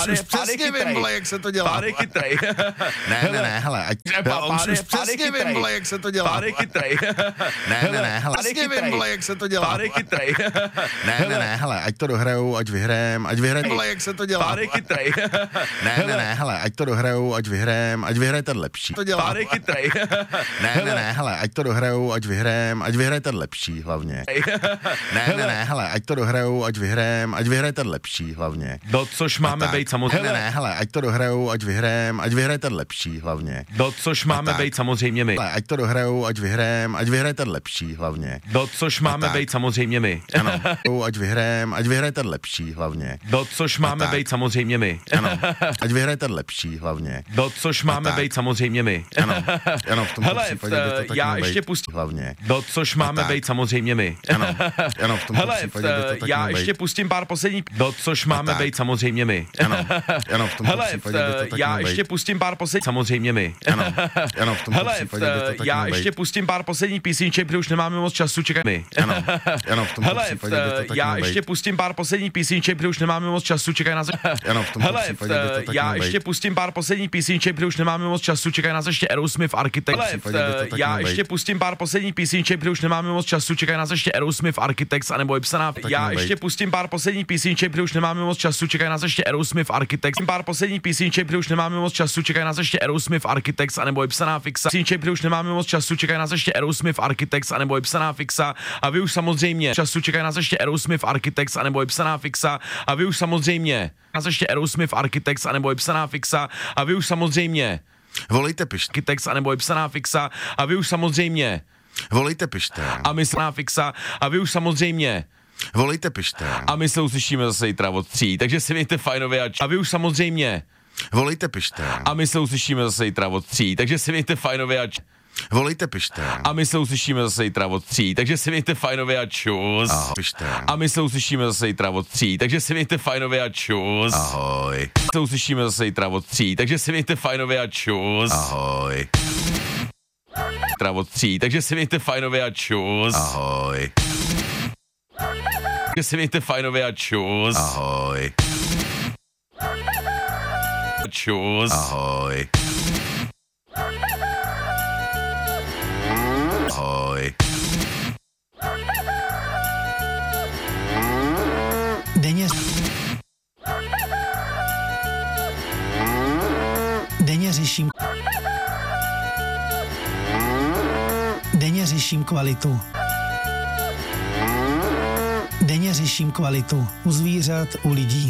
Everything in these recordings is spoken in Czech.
už přesně vím, vole, jak se to dělá. Pán je chytrej. Ne, hele, už přesně vím, vole, jak se to dělá. Pán je chytrej. Ne, hele, přesně vím, vole, jak se to dělá. Pán je chytrej. Ne, hele, ať to dohrajou, ať vyhrajem, vole, jak se to dělá. Pán je chytrej. Ne, hele, ať to dohrajou, ať vyhrajem, ať vyhraje ten lepší. To dělá. Pán je chytrej. Ne, hele, ať to dohrajou, ať vyhrajem, ať vyhraje ten lepší hlavně. Ne, hele, ať to dohrajou, ať vyhrajem, ať vyhraje ten lepší hlavně. Do což máme být samozřejmě. Ne, hele, ať to dohrajou, ať vyhrajem, ať vyhraje ten lepší hlavně. Do což máme být samozřejmě my. Ať to dohrajou, ať vyhrajem, ať vyhraje ten lepší hlavně. Do což máme být samozřejmě my. Ano, ať vyhrajem, ať vyhraje ten lepší hlavně. Do což máme být samozřejmě my. Ano, ať vyhraje ten lepší hlavně. Do což máme být samozřejmě my. Ano, v tomto případě by to tak já mělo ještě být pustím hlavně. Do což máme být samozřejmě my. Ano, v tomto případě by to tak já mělo ještě být. pustím pár posledních. Do což máme být samozřejmě my. Ano, v tomto případě by to tak já mělo ještě být. pustím pár posledních. Samozřejmě my. Ano, v tomto případě by to tak já mělo ještě být. pustím pár posledních písniček, protože už nemáme moc času, čekat my. Ano, v tomto případě by to tak já mělo ještě být. pustím pár posledních písniček, protože už nemáme moc času, čekají nás. Ano, v tomto případě by to tak já mělo ještě být. pustím pár posledních písniček, protože už nemáme moc času, čekají nás ještě Aerosmith, Architects. Já ještě pustím pár posledních písniček, protože už nemáme moc času, čekají nás ještě Aerosmith, Architects, anebo Ipsaná. Já ještě pustím pár posledních písniček, protože už nemáme moc času, čekají nás ještě Aerosmith, Architects. Pár posledních písniček, protože už nemáme moc času, čekají nás ještě Aerosmith, Architects, anebo Ipsaná Fixa. Písniček, protože už nemáme moc času, čekají nás ještě Aerosmith, Architects, anebo Ipsaná Fixa. A vy už samozřejmě času čekají nás ještě Aerosmith, Architects, anebo Ipsaná Fixa. A vy už samozřejmě nás ještě Aerosmith, Architects, anebo Ipsaná Fixa. A vy už samozřejmě Volejte pište. Architects, anebo Ipsaná Fixa. A vy už samozřejmě Volejte pište. a myslená Fixa. A vy už samozřejmě Volejte pište. a my se uslyšíme zase zítra od 3. Takže si mějte fajnově a vy už samozřejmě Volejte pište. a my se uslyšíme zase zítra od 3. Takže si mějte fajnově a Volejte pište. a my se uslyšíme zase zítra od 3. Takže si mějte fajnově a čus. Ahoj. Pište. A my se uslyšíme zase zítra od 3. Takže si mějte fajnově a čus. Ahoj. Se uslyšíme zase zítra od 3. Takže si mějte fajnově a čus. Ahoj. Zítra od 3. Takže si mějte fajnově a čus. Ahoj. Takže si mějte fajnově a čus. Ahoj. Čus. Ahoj. Ahoj. Denně řeším kvalitu. Denně řeším kvalitu u zvířat, u lidí.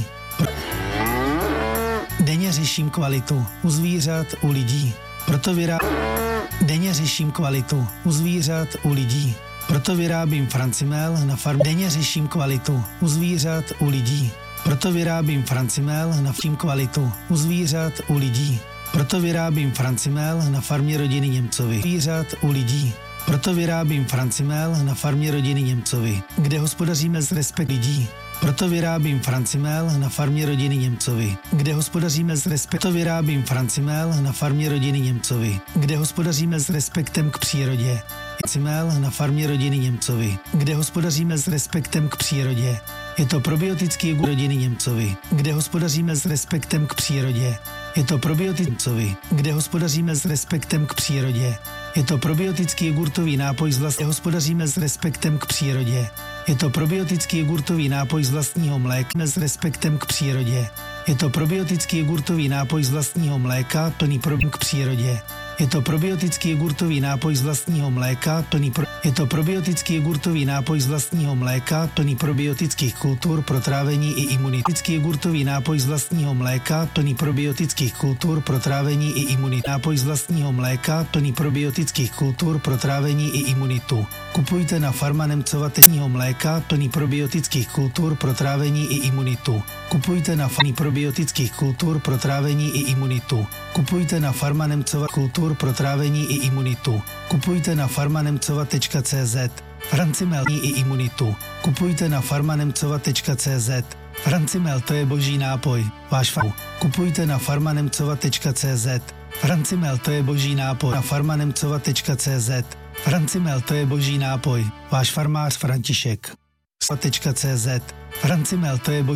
Denně řeším kvalitu u zvířat, u lidí. Denně řeším kvalitu u zvířat, u lidí. Proto vyrábím Francimel na farmě. Denně řeším kvalitu u zvířat, u lidí. Proto vyrábím Francimel na kvalitu u zvířat, u lidí. Proto vyrábím Francimel na farmě rodiny Němcovi. Zvířat u lidí. Proto vyrábím Francimel na farmě rodiny Němcovi, kde hospodaříme s respekt lidí. Proto vyrábím Francimel na farmě rodiny Němcovi, kde hospodaříme s respektem. Proto vyrábím Francimel na farmě rodiny Němcovi, kde hospodaříme s respektem k přírodě. Francimel na farmě rodiny Němcovi, kde hospodaříme s respektem k přírodě. Je to probiotický jogurt rodiny Němcovi, kde hospodaříme s respektem k přírodě. Je to probiotický Němcovi, kde hospodaříme s respektem k přírodě. Je to probiotický jogurtový nápoj z vlastního hospodaříme s respektem k přírodě. Je to probiotický jogurtový nápoj z vlastního mléka s respektem k přírodě. Je to probiotický jogurtový nápoj z vlastního mléka plný k přírodě. Je to probiotický jogurtový nápoj z vlastního mléka plný Je to probiotický jogurtový nápoj z vlastního mléka plný probiotických kultur pro trávení i imunity. Jogurtový nápoj z vlastního mléka plný probiotických kultur pro trávení i imunitu. Nápoj z vlastního mléka plný probiotických kultur pro trávení i imunitu. Kupujte na Farma Nemcova tečního mléka plný probiotických kultur pro trávení i imunitu. Kupujte na Farma probiotických kultur pro trávení i imunitu. Kupujte na Farma Nemcova kultur pro trávení i imunitu. Kupujte na farmanemcova.cz. Francimel i imunitu. Kupujte na farmanemcova.cz. Francimel, to je boží nápoj. Váš faru. Kupujte na farmanemcova.cz. Francimel, to je boží nápoj. Na farmanemcova.cz. Francimel, to je boží nápoj. Váš farmář František. .cz. Francimel, to je boží